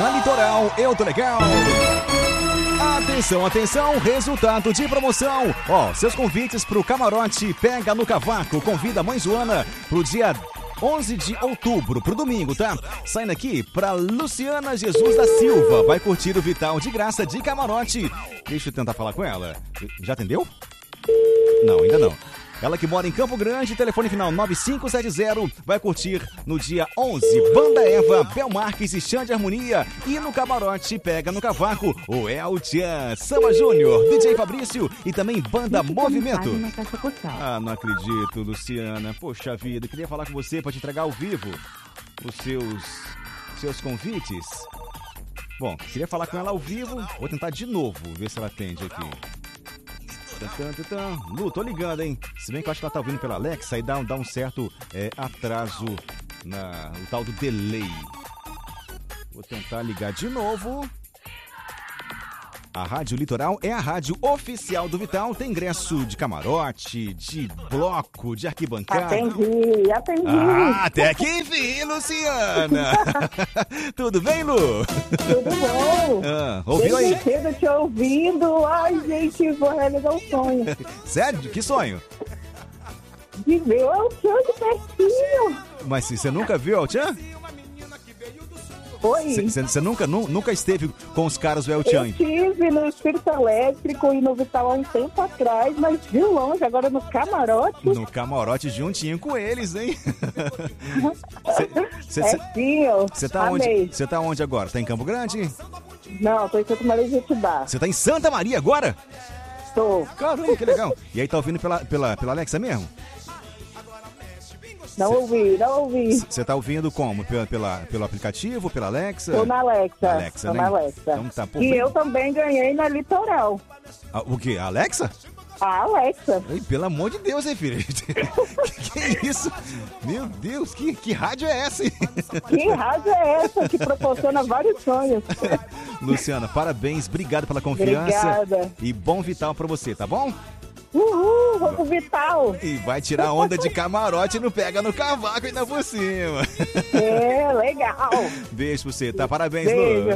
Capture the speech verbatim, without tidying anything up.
na Litoral, eu tô legal. Atenção, atenção, resultado de promoção. Ó, seus convites pro Camarote Pega no Cavaco. Convida a Mãe Joana pro dia onze de outubro, pro domingo, tá? Saindo aqui pra Luciana Jesus da Silva. Vai curtir o Vital de graça de camarote. Deixa eu tentar falar com ela. Já atendeu? Não, ainda não. Ela que mora em Campo Grande, telefone final nove cinco sete zero, vai curtir no dia onze, Banda Eva, Bel Marques e Xande Harmonia. E no camarote Pega no Cavaco, o El Tchan, Samba Júnior, D J Fabrício e também Banda Movimento. Ah, não acredito, Luciana. Poxa vida, queria falar com você para te entregar ao vivo os seus, seus convites. Bom, queria falar com ela ao vivo, vou tentar de novo, ver se ela atende aqui. Lu, tô ligando, hein? Se bem que eu acho que ela tá ouvindo pela Alexa e dá, dá um certo é, atraso na o tal do delay. Vou tentar ligar de novo. A Rádio Litoral é a rádio oficial do Vital. Tem ingresso de camarote, de bloco, de arquibancada. Atendi, atendi. Ah, até que enfim, Luciana. Tudo bem, Lu? Tudo bom. Ah, ouviu aí? Desde cedo te ouvindo. Ai, gente, vou realizar um sonho. Sério? Que sonho? De ver o El Tchan de pertinho. Mas você nunca viu o El Tchan? Oi. Você nunca, nu, nunca esteve com os caras do El Eu Tchan? estive no Espírito Elétrico e no Vital há um tempo atrás, mas de longe, agora no camarote. No camarote juntinho com eles, hein? Cê, cê, Pertinho. Você tá Amei. onde? Você tá onde agora? Tá em Campo Grande? Não, tô em Santa Maria de Jetibá. Você tá em Santa Maria agora? Tô. Caramba, que legal. E aí tá ouvindo pela, pela, pela Alexa mesmo? Não cê, ouvi, não ouvi. Você tá ouvindo como? Pela, pela, pelo aplicativo, pela Alexa? Tô na Alexa. Alexa, Tô né? na Alexa. Então tá, pô, e bem... eu também ganhei na Litoral. Ah, o quê? A Alexa? A Alexa. Ai, pelo amor de Deus, hein, filho? que, que é isso? Meu Deus, que, que rádio é essa, hein? Que rádio é essa que proporciona vários sonhos? Luciana, parabéns, obrigado pela confiança. Obrigada. E bom Vital pra você, tá bom? Uhul, vou pro Vital. E vai tirar onda de camarote e não pega no cavaco ainda por cima. É, legal. Beijo pra você, tá? Parabéns, Beijo. Lu.